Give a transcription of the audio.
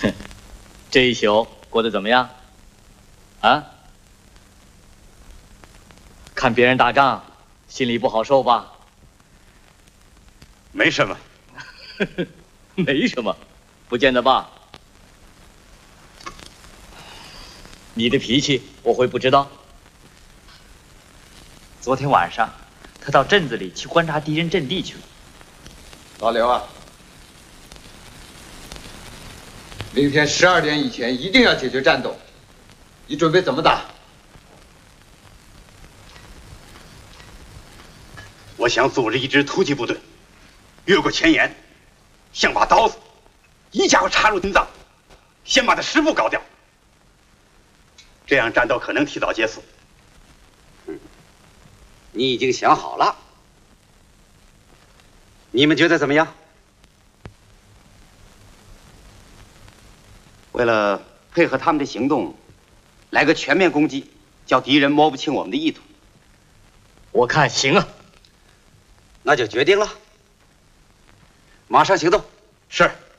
这一宿过得怎么样？啊？看别人打仗，心里不好受吧？ 没什么， 没什么，不见得吧？你的脾气我会不知道？ 昨天晚上，他到镇子里去观察敌人阵地去了。 老刘啊，明天12点以前一定要解决战斗。你准备怎么打？ 我想组织一支突击部队，越过前沿，像把刀子，一家伙插入心脏，先把他师部搞掉。这样战斗可能提早结束。 你已经想好了，你们觉得怎么样？为了配合他们的行动，来个全面攻击，叫敌人摸不清我们的意图。 我看行啊。 那就决定了，马上行动。 是。